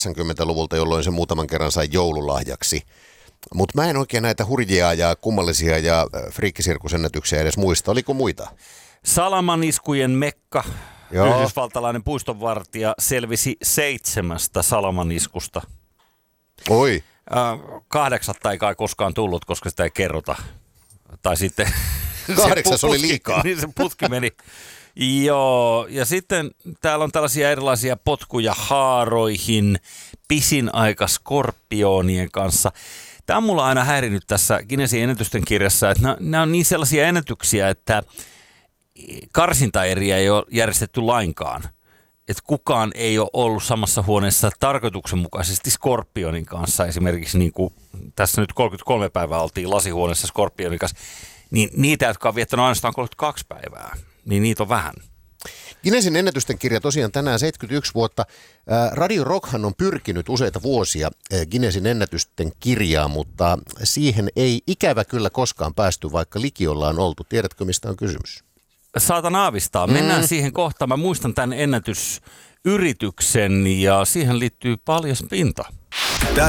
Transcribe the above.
80-luvulta, jolloin se muutaman kerran sai joululahjaksi. Mutta mä en oikein näitä hurjia ja kummallisia ja friikkisirkusennätyksiä edes muista. Oliko muita? Salamaniskujen Mekka, Joo. yhdysvaltalainen puistonvartija, selvisi 7 salamaniskusta. Oi. 8 ei kai koskaan tullut, koska sitä ei kerrota. Tai sitten 8 oli liikaa. Niin se putki meni. Joo, ja sitten täällä on tällaisia erilaisia potkuja haaroihin, pisin aika skorpionien kanssa. Tämä on mulla aina häirinyt tässä Guinnessin ennätysten kirjassa, että nämä on niin sellaisia ennätyksiä, että karsintaeriä ei ole järjestetty lainkaan. Että kukaan ei ole ollut samassa huoneessa tarkoituksenmukaisesti skorpionin kanssa. Esimerkiksi niin kuin tässä nyt 33 päivää oltiin lasihuoneessa skorpionin kanssa, niin niitä, jotka on viettänyt ainoastaan 32 päivää, niin niitä on vähän. Guinnessin ennätysten kirja tosiaan tänään 71 vuotta. Radio Rockhan on pyrkinyt useita vuosia Guinnessin ennätysten kirjaan, mutta siihen ei ikävä kyllä koskaan päästy, vaikka liki ollaan oltu. Tiedätkö, mistä on kysymys? Saatan aavistaa. Mennään siihen kohtaan. Mä muistan tämän ennätysyrityksen ja siihen liittyy paljas pinta.